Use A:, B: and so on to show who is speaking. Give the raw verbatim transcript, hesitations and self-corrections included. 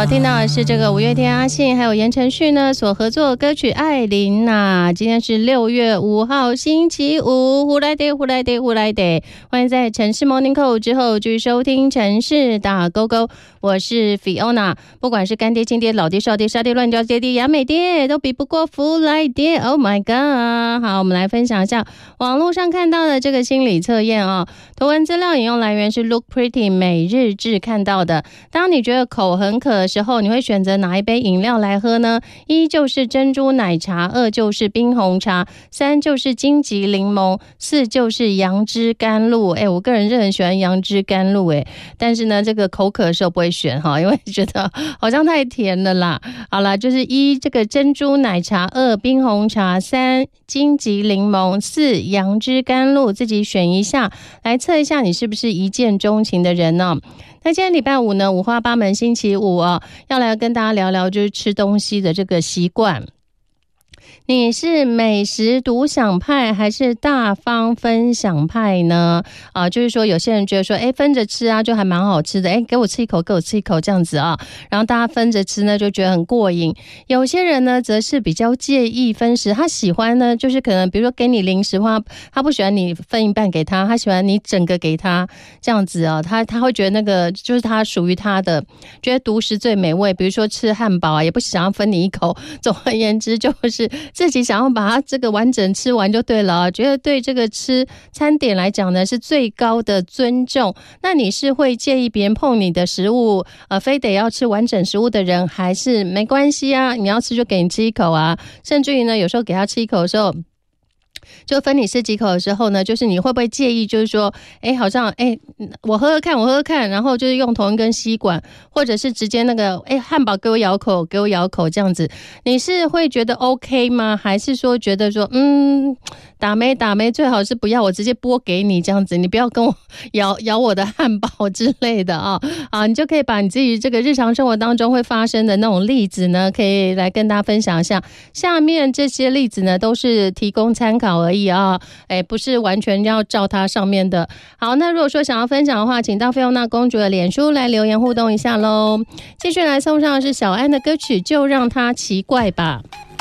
A: 好，听到的是这个五月天阿信还有言承旭呢所合作的歌曲《艾琳娜》。今天是六月五号星期五，呼来得呼来得呼来得，欢迎在城市 Morning Call 之后继续收听城市打勾勾，我是 Fiona。不管是干爹、亲爹、老爹、少爹、沙爹、乱叫爹爹、亚美爹，都比不过福来爹。Oh my god！ 好，我们来分享一下网络上看到的这个心理测验啊。图文资料引用来源是 Look Pretty 每日志看到的。当你觉得口很渴的时候，你会选择哪一杯饮料来喝呢？一就是珍珠奶茶，二就是冰红茶，三就是金桔柠檬，四就是杨枝甘露。哎，我个人是很喜欢杨枝甘露，哎，但是呢，这个口渴的时候不会选哈，因为觉得好像太甜了啦。好啦，就是一这个珍珠奶茶，二冰红茶，三金桔柠檬，四杨枝甘露，自己选一下，来测一下你是不是一见钟情的人呢？那今天礼拜五呢，五花八门星期五啊，要来跟大家聊聊就是吃东西的这个习惯。你是美食独享派还是大方分享派呢？啊，就是说有些人觉得说，哎，分着吃啊，就还蛮好吃的，哎，给我吃一口，给我吃一口这样子啊，然后大家分着吃呢，就觉得很过瘾。有些人呢，则是比较介意分食，他喜欢呢，就是可能比如说给你零食的话，他不喜欢你分一半给他，他喜欢你整个给他这样子啊，他他会觉得那个就是他属于他的，觉得独食最美味。比如说吃汉堡啊，也不想要分你一口。总而言之，就是自己想要把它这个完整吃完就对了啊，觉得对这个吃餐点来讲呢是最高的尊重。那你是会介意别人碰你的食物，呃，非得要吃完整食物的人，还是没关系啊？你要吃就给你吃一口啊，甚至于呢，有时候给他吃一口的时候。就分你吃几口的时候呢，就是你会不会介意，就是说，哎，好像，哎，我喝喝看，我喝喝看，然后就是用同一根吸管，或者是直接那个，哎，汉堡给我咬口，给我咬口这样子，你是会觉得 OK 吗？还是说觉得说，嗯，打没打没，最好是不要，我直接剥给你这样子，你不要跟我咬咬我的汉堡之类的啊啊，你就可以把你自己这个日常生活当中会发生的那种例子呢，可以来跟大家分享一下。下面这些例子呢，都是提供参考而已啊，哎，不是完全要照它上面的。好，那如果说想要分享的话，请到菲欧娜公主的脸书来留言互动一下咯。继续来送上的是小安的歌曲《就让它奇怪吧》。